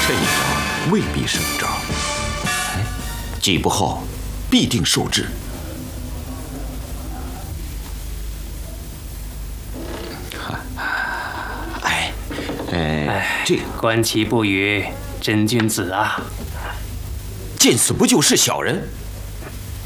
这一招未必是招，几步后必定受制。这观其不语，真君子啊！ 见死不救是小人，